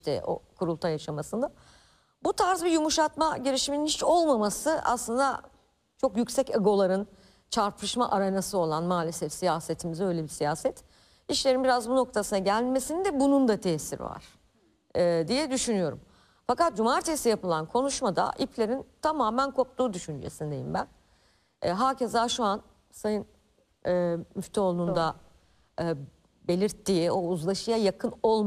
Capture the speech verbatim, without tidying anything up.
İşte o kurultay aşamasında. Bu tarz bir yumuşatma girişiminin hiç olmaması aslında çok yüksek egoların çarpışma arenası olan maalesef siyasetimiz öyle bir siyaset. İşlerin biraz bu noktasına gelmesinde bunun da tesiri var e, diye düşünüyorum. Fakat cumartesi yapılan konuşmada iplerin tamamen koptuğu düşüncesindeyim ben. E, hakeza şu an Sayın e, Müftüoğlu'nun da e, belirttiği o uzlaşıya yakın olmayan